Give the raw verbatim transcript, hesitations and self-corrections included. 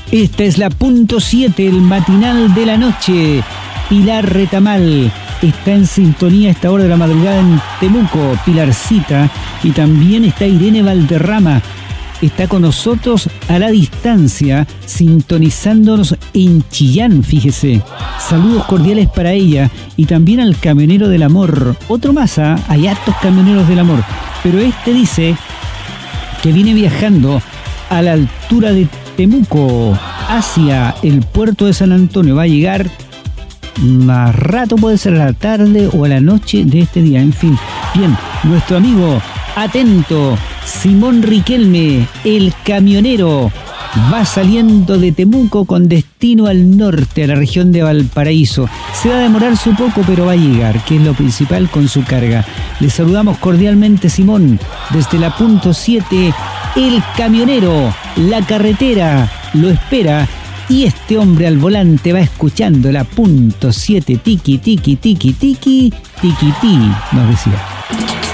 Esta es la punto siete, el matinal de la noche. Pilar Retamal está en sintonía a esta hora de la madrugada en Temuco, Pilarcita, y también está Irene Valderrama. Está con nosotros a la distancia, sintonizándonos en Chillán, fíjese. Saludos cordiales para ella y también al camionero del amor. Otro más, ¿eh? Hay hartos camioneros del amor, pero este dice que viene viajando a la altura de Temuco hacia el puerto de San Antonio. Va a llegar más rato, puede ser a la tarde o a la noche de este día. En fin, bien, nuestro amigo atento Simón Riquelme, el camionero, va saliendo de Temuco con destino al norte, a la región de Valparaíso. Se va a demorar su poco, pero va a llegar, que es lo principal, con su carga. Le saludamos cordialmente, Simón, desde la punto siete, el camionero, la carretera lo espera, y este hombre al volante va escuchando la punto siete, tiki, tiki, tiki, tiki, tiki, tiki, nos decía.